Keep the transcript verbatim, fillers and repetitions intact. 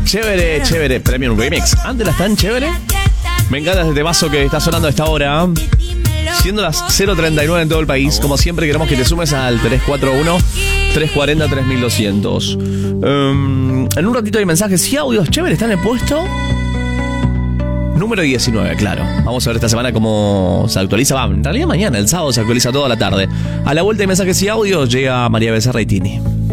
Chévere, chévere. Premium Remix. Ándela, ¿tan chévere? Me encanta este temazo que está sonando a esta hora. Siendo las cero treinta y nueve en todo el país, como siempre queremos que te sumes al tres cuatro uno, tres cuatro cero, tres dos cero cero. Um, en un ratito hay mensajes y audios. Chévere, está en el puesto número diecinueve, claro. Vamos a ver esta semana cómo se actualiza. Va, en realidad mañana, el sábado, se actualiza toda la tarde. A la vuelta de mensajes y audios llega María Becerra y Tini.